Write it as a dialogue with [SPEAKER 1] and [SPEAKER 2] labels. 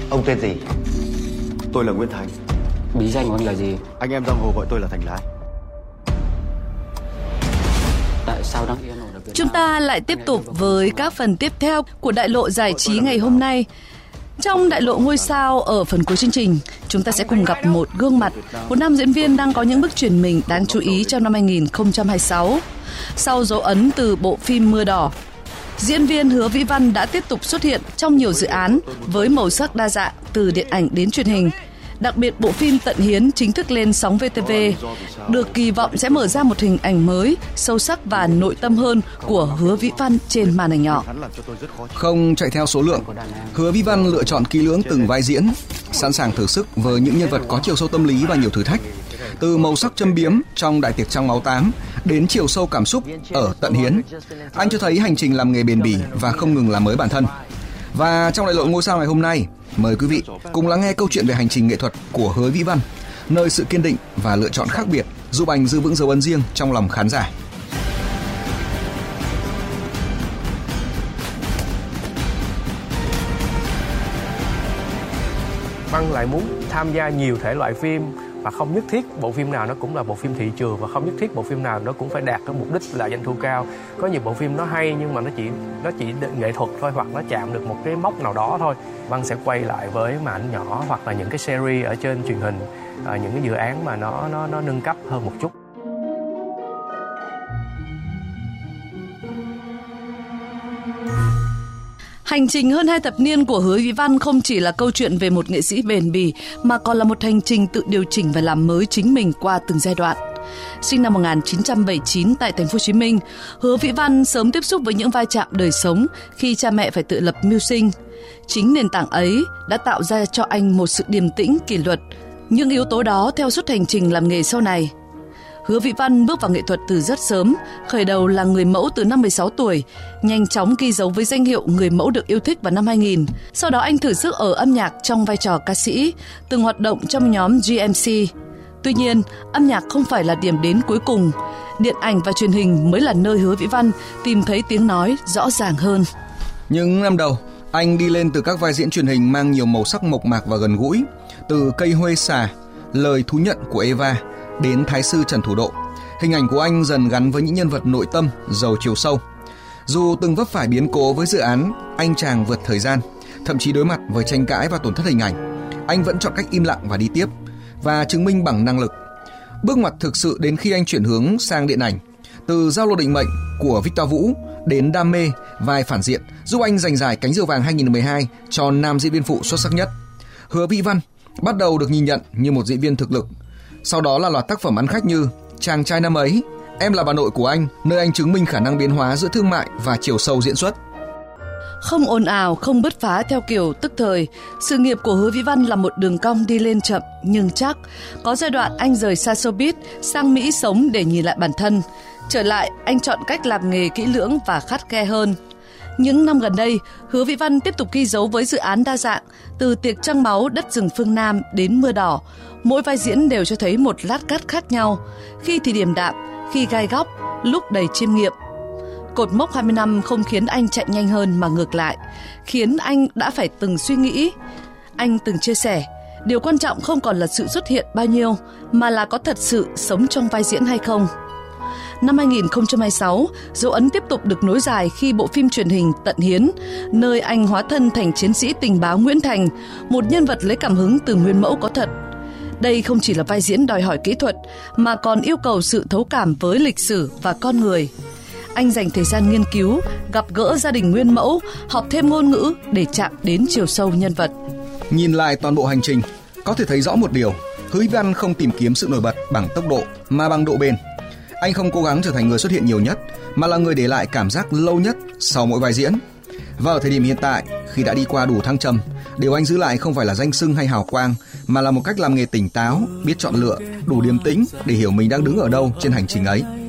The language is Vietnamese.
[SPEAKER 1] Ông tên gì?
[SPEAKER 2] Tôi là Nguyễn Thành.
[SPEAKER 3] Bí danh của anh là gì?
[SPEAKER 2] Anh em giang hồ gọi tôi là Thành Lái.
[SPEAKER 3] Tại sao đang yên ổn ở Việt Nam?
[SPEAKER 4] Chúng ta lại tiếp tục với các phần tiếp theo của đại lộ giải trí ngày hôm nay. Trong đại lộ ngôi sao ở phần cuối chương trình, chúng ta sẽ cùng gặp một gương mặt, một nam diễn viên đang có những bước chuyển mình đáng chú ý trong năm 2026. Sau dấu ấn từ bộ phim Mưa Đỏ, diễn viên Hứa Vĩ Văn đã tiếp tục xuất hiện trong nhiều dự án với màu sắc đa dạng từ điện ảnh đến truyền hình. Đặc biệt bộ phim Tận Hiến chính thức lên sóng VTV, được kỳ vọng sẽ mở ra một hình ảnh mới, sâu sắc và nội tâm hơn của Hứa Vĩ Văn trên màn ảnh nhỏ.
[SPEAKER 5] Không chạy theo số lượng, Hứa Vĩ Văn lựa chọn kỹ lưỡng từng vai diễn, sẵn sàng thử sức với những nhân vật có chiều sâu tâm lý và nhiều thử thách. Từ màu sắc châm biếm trong Đại tiệc Trong Máu 8 đến chiều sâu cảm xúc ở Tận Hiến, anh cho thấy hành trình làm nghề bền bỉ và không ngừng làm mới bản thân. Và trong đại lộ ngôi sao ngày hôm nay, mời quý vị cùng lắng nghe câu chuyện về hành trình nghệ thuật của Hứa Vĩ Văn, nơi sự kiên định và lựa chọn khác biệt giúp anh giữ vững dấu ấn riêng trong lòng khán giả.
[SPEAKER 6] Văn lại muốn tham gia nhiều thể loại phim và không nhất thiết bộ phim nào nó cũng là bộ phim thị trường, và không nhất thiết bộ phim nào nó cũng phải đạt cái mục đích là doanh thu cao. Có nhiều bộ phim nó hay nhưng mà nó chỉ nghệ thuật thôi, hoặc nó chạm được một cái mốc nào đó thôi. Văn sẽ quay lại với màn ảnh nhỏ hoặc là những cái series ở trên truyền hình, những cái dự án mà nó nâng cấp hơn một chút.
[SPEAKER 4] Hành trình hơn 2 thập niên của Hứa Vĩ Văn không chỉ là câu chuyện về một nghệ sĩ bền bỉ mà còn là một hành trình tự điều chỉnh và làm mới chính mình qua từng giai đoạn. Sinh năm 1979 tại thành phố Hồ Chí Minh, Hứa Vĩ Văn sớm tiếp xúc với những vai chạm đời sống khi cha mẹ phải tự lập mưu sinh. Chính nền tảng ấy đã tạo ra cho anh một sự điềm tĩnh, kỷ luật. Những yếu tố đó theo suốt hành trình làm nghề sau này. Hứa Vĩ Văn bước vào nghệ thuật từ rất sớm, khởi đầu là người mẫu từ năm 16 tuổi, nhanh chóng ghi dấu với danh hiệu người mẫu được yêu thích vào năm 2000. Sau đó anh thử sức ở âm nhạc trong vai trò ca sĩ, từng hoạt động trong nhóm GMC. Tuy nhiên, âm nhạc không phải là điểm đến cuối cùng. Điện ảnh và truyền hình mới là nơi Hứa Vĩ Văn tìm thấy tiếng nói rõ ràng hơn.
[SPEAKER 5] Những năm đầu, anh đi lên từ các vai diễn truyền hình mang nhiều màu sắc mộc mạc và gần gũi, từ Cây Huê Xà, Lời Thú Nhận của Eva đến Thái sư Trần Thủ Độ. Hình ảnh của anh dần gắn với những nhân vật nội tâm, giàu chiều sâu. Dù từng vấp phải biến cố với dự án Anh Chàng Vượt Thời Gian, thậm chí đối mặt với tranh cãi và tổn thất hình ảnh, anh vẫn chọn cách im lặng và đi tiếp, và chứng minh bằng năng lực. Bước ngoặt thực sự đến khi anh chuyển hướng sang điện ảnh, từ Giao Lộ Định Mệnh của Victor Vũ đến Đam Mê, vai phản diện, giúp anh giành giải Cánh Diều Vàng 2012 cho nam diễn viên phụ xuất sắc nhất. Hứa Vĩ Văn bắt đầu được nhìn nhận như một diễn viên thực lực. Sau đó là loạt tác phẩm ăn khách như Chàng Trai Năm Ấy, Em Là Bà Nội Của Anh, nơi anh chứng minh khả năng biến hóa giữa thương mại và chiều sâu diễn xuất.
[SPEAKER 4] Không ồn ào, không bứt phá theo kiểu tức thời, sự nghiệp của Hứa Vĩ Văn là một đường cong đi lên chậm nhưng chắc. Có giai đoạn anh rời xa showbiz sang Mỹ sống để nhìn lại bản thân. Trở lại, anh chọn cách làm nghề kỹ lưỡng và khắt khe hơn. Những năm gần đây, Hứa Vĩ Văn tiếp tục ghi dấu với dự án đa dạng, từ Tiệc Trăng Máu, Đất Rừng Phương Nam đến Mưa Đỏ. Mỗi vai diễn đều cho thấy một lát cắt khác nhau, khi thì điềm đạm, khi gai góc, lúc đầy chiêm nghiệm. Cột mốc 20 năm không khiến anh chạy nhanh hơn mà ngược lại, khiến anh đã phải từng suy nghĩ. Anh từng chia sẻ, điều quan trọng không còn là sự xuất hiện bao nhiêu, mà là có thật sự sống trong vai diễn hay không. Năm 2026, dấu ấn tiếp tục được nối dài khi bộ phim truyền hình Tận Hiến, nơi anh hóa thân thành chiến sĩ tình báo Nguyễn Thành, một nhân vật lấy cảm hứng từ nguyên mẫu có thật. Đây không chỉ là vai diễn đòi hỏi kỹ thuật, mà còn yêu cầu sự thấu cảm với lịch sử và con người. Anh dành thời gian nghiên cứu, gặp gỡ gia đình nguyên mẫu, học thêm ngôn ngữ để chạm đến chiều sâu nhân vật.
[SPEAKER 5] Nhìn lại toàn bộ hành trình, có thể thấy rõ một điều, Hứa Vĩ Văn không tìm kiếm sự nổi bật bằng tốc độ mà bằng độ bền. Anh không cố gắng trở thành người xuất hiện nhiều nhất, mà là người để lại cảm giác lâu nhất sau mỗi vai diễn. Và ở thời điểm hiện tại, khi đã đi qua đủ thăng trầm, điều anh giữ lại không phải là danh xưng hay hào quang, mà là một cách làm nghề tỉnh táo, biết chọn lựa, đủ điềm tĩnh để hiểu mình đang đứng ở đâu trên hành trình ấy.